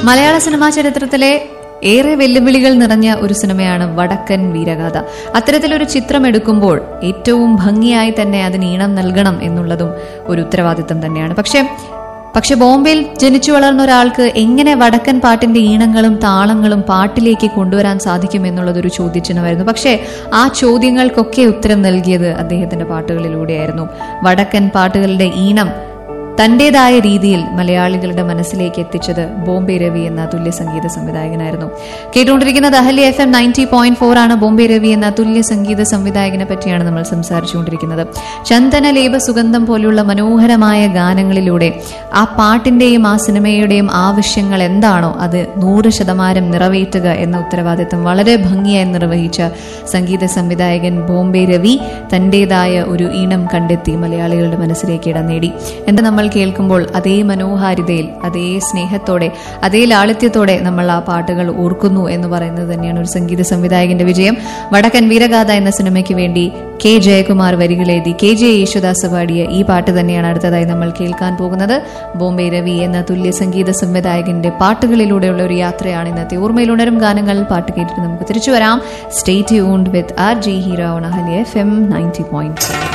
മലയാള cinema ചരിത്രത്തിലെ ഏറെ വെല്ലുവിളികൾ നിറഞ്ഞ ഒരു സിനിമയാണ് വടക്കൻ വീരഗാഥ. അത്തരത്തിലൊരു ചിത്രം എടുക്കുമ്പോൾ ഏറ്റവും ഭംഗിയായി തന്നെ അതിന് ഈണം നൽകണം എന്നുള്ളതും ഒരു ഉത്തരവാദിത്തം തന്നെയാണ്. പക്ഷെ ബോംബെയിൽ ജനിച്ചു വളർന്ന ഒരാൾക്ക് എങ്ങനെ വടക്കൻ പാട്ടിന്റെ ഈണങ്ങളും താളങ്ങളും പാട്ടിലേക്ക് കൊണ്ടുവരാൻ സാധിക്കും എന്നുള്ളതൊരു ചോദ്യചിഹ്നമായിരുന്നു. പക്ഷേ ആ ചോദ്യങ്ങൾക്കൊക്കെ ഉത്തരം നൽകിയത് അദ്ദേഹത്തിന്റെ പാട്ടുകളിലൂടെയായിരുന്നു. വടക്കൻ പാട്ടുകളുടെ ഈണം തന്റേതായ രീതിയിൽ മലയാളികളുടെ മനസ്സിലേക്ക് എത്തിച്ചത് ബോംബെ രവി എന്ന അതുല്യ സംഗീത സംവിധായകനായിരുന്നു. കേട്ടുകൊണ്ടിരിക്കുന്നത് അഹല്യ FM 90.4 ആണ്. ബോംബെ രവി എന്ന അതുല്യ സംഗീത സംവിധായകനെ പറ്റിയാണ് നമ്മൾ സംസാരിച്ചുകൊണ്ടിരിക്കുന്നത്. ചന്ദനലേപ സുഗന്ധം പോലുള്ള മനോഹരമായ ഗാനങ്ങളിലൂടെ ആ പാട്ടിന്റെയും ആ സിനിമയുടെയും ആവശ്യങ്ങൾ എന്താണോ അത് 100% നിറവേറ്റുക എന്ന ഉത്തരവാദിത്തം വളരെ ഭംഗിയായി നിർവഹിച്ച സംഗീത സംവിധായകൻ ബോംബെ രവി തന്റേതായ ഒരു ഈണം കണ്ടെത്തി മലയാളികളുടെ മനസ്സിലേക്ക് ഇടം നേടി. എന്താ നമ്മൾ കേൾക്കുമ്പോൾ അതേ മനോഹാരിതയിൽ, അതേ സ്നേഹത്തോടെ, അതേ ലാളിത്യത്തോടെ നമ്മൾ ആ പാട്ടുകൾ ഓർക്കുന്നു എന്ന് പറയുന്നത് തന്നെയാണ് ഒരു സംഗീത സംവിധായകന്റെ വിജയം. വടക്കൻ വീരഗാഥ എന്ന സിനിമയ്ക്ക് വേണ്ടി കെ ജയകുമാർ വരികളെഴുതി KJ യേശുദാസ് പാടിയ ഈ പാട്ട് തന്നെയാണ് അടുത്തതായി നമ്മൾ കേൾക്കാൻ പോകുന്നത്. ബോംബെ രവി എന്ന തുല്യ സംഗീത സംവിധായകന്റെ പാട്ടുകളിലൂടെയുള്ള ഒരു യാത്രയാണ് ഇന്നത്തെ ഓർമ്മയിലുണരും ഗാനങ്ങൾ. പാട്ട് കേട്ടിട്ട് നമുക്ക് തിരിച്ചു വരാം. Stay tuned with RJ hero on Ahalya FM 90.4.